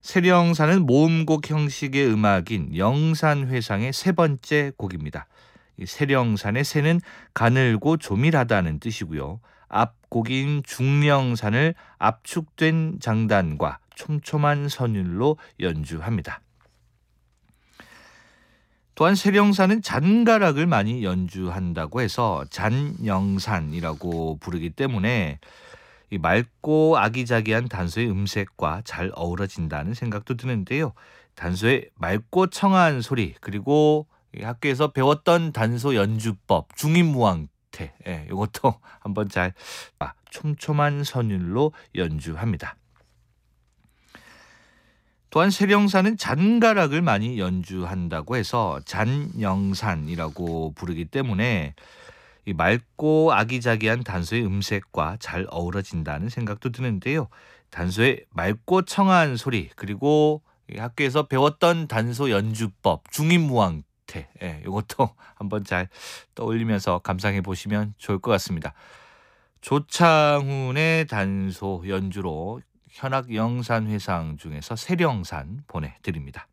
세령사는 모음곡 형식의 음악인 영산회상의 세 번째 곡입니다. 이 세령산의 세는 가늘고 조밀하다는 뜻이고요. 앞곡인 중령산을 압축된 장단과 촘촘한 선율로 연주합니다. 또한 세령사는 잔가락을 많이 연주한다고 해서 잔영산이라고 부르기 때문에 이 맑고 아기자기한 단소의 음색과 잘 어우러진다는 생각도 드는데요. 단소의 맑고 청아한 소리, 그리고 이 학교에서 배웠던 단소 연주법 중임무왕태, 이것도 한번 잘 촘촘한 선율로 연주합니다. 또한 세령사는 잔가락을 많이 연주한다고 해서 잔영산이라고 부르기 때문에 이 맑고 아기자기한 단소의 음색과 잘 어우러진다는 생각도 드는데요. 단소의 맑고 청아한 소리, 그리고 이 학교에서 배웠던 단소 연주법 중임무왕태, 이것도 한번 잘 떠올리면서 감상해 보시면 좋을 것 같습니다. 조창훈의 단소 연주로 현악 영산회상 중에서 세령산 보내드립니다.